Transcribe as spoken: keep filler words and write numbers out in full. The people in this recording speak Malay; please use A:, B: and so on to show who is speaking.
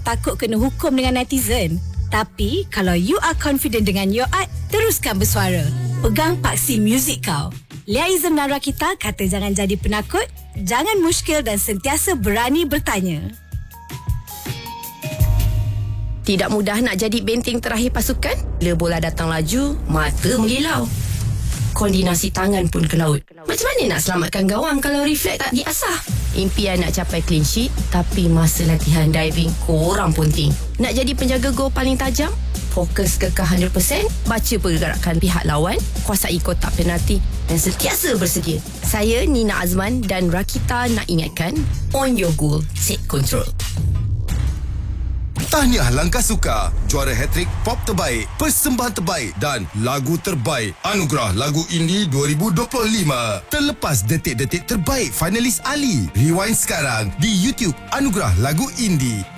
A: takut kena hukum dengan netizen. Tapi kalau you are confident dengan your art, teruskan bersuara. Pegang paksi muzik kau. Lia Izam dan Rakita kata jangan jadi penakut, jangan muskil dan sentiasa berani bertanya.
B: Tidak mudah nak jadi benteng terakhir pasukan. Bila bola datang laju, mata mengilau. Koordinasi tangan pun ke laut. Macam mana nak selamatkan gawang kalau refleks tak diasah? Impian nak capai clean sheet, tapi masa latihan diving korang pun ting. Nak jadi penjaga gol paling tajam? Fokus kekal one hundred percent, baca pergerakan pihak lawan, kuasai kotak penalti dan sentiasa bersedia. Saya Nina Azman dan Rakita nak ingatkan, on your goal, set control.
C: Tahniah Langkah Suka, juara hat-trick pop terbaik, persembahan terbaik dan lagu terbaik Anugerah Lagu Indie dua ribu dua puluh lima. Terlepas detik-detik terbaik finalis Ali. Rewind sekarang di YouTube Anugerah Lagu Indie.